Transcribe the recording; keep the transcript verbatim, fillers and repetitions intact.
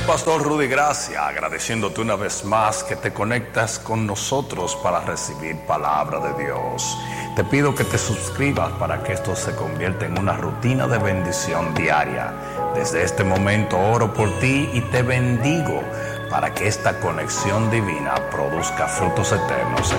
Pastor Rudy Gracia, agradeciéndote una vez más que te conectas con nosotros para recibir palabra de Dios. Te pido que te suscribas para que esto se convierta en una rutina de bendición diaria. Desde este momento oro por ti y te bendigo para que esta conexión divina produzca frutos eternos en